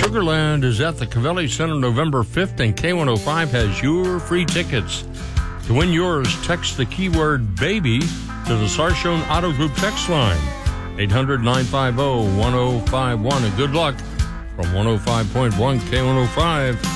Sugarland is at the Covelli Center November 5th, and K105 has your free tickets. To win yours, text the keyword BABY to the Sarshone Auto Group text line, 800-950-1051. And good luck from 105.1 K105.